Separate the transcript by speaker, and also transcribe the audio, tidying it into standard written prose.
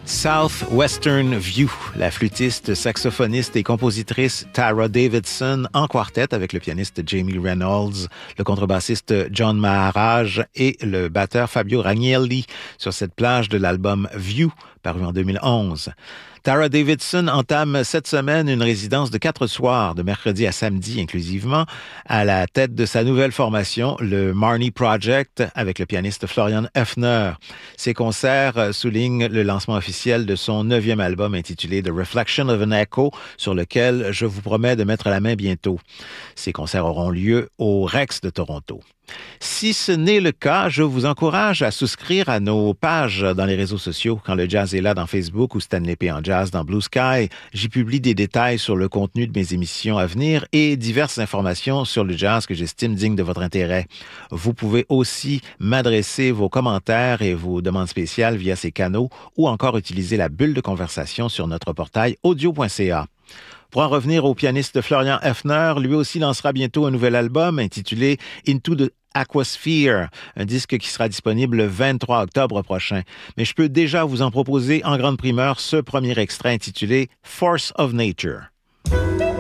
Speaker 1: Southwestern View, la flûtiste, saxophoniste et compositrice Tara Davidson en quartet avec le pianiste Jamie Reynolds, le contrebassiste John Maharaj et le batteur Fabio Ragnelli sur cette plage de l'album View, paru en 2011. Tara Davidson entame cette semaine une résidence de 4 soirs, de mercredi à samedi inclusivement, à la tête de sa nouvelle formation, le Marnie Project, avec le pianiste Florian Hefner. Ces concerts soulignent le lancement officiel de son 9e album intitulé The Reflection of an Echo, sur lequel je vous promets de mettre la main bientôt. Ces concerts auront lieu au Rex de Toronto. Si ce n'est le cas, je vous encourage à souscrire à nos pages dans les réseaux sociaux. Quand le jazz est là dans Facebook ou Stanley P. en jazz dans Blue Sky, j'y publie des détails sur le contenu de mes émissions à venir et diverses informations sur le jazz que j'estime digne de votre intérêt. Vous pouvez aussi m'adresser vos commentaires et vos demandes spéciales via ces canaux ou encore utiliser la bulle de conversation sur notre portail audio.ca. Pour en revenir au pianiste Florian Hefner, lui aussi lancera bientôt un nouvel album intitulé Into the Aquasphere, un disque qui sera disponible le 23 octobre prochain. Mais je peux déjà vous en proposer en grande primeur ce premier extrait intitulé Force of Nature.